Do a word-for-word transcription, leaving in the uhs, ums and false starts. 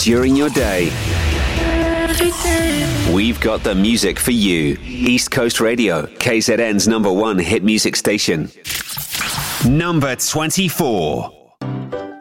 during your day. We've got the music for you. East Coast Radio, K Z N's number one hit music station. Number twenty-four.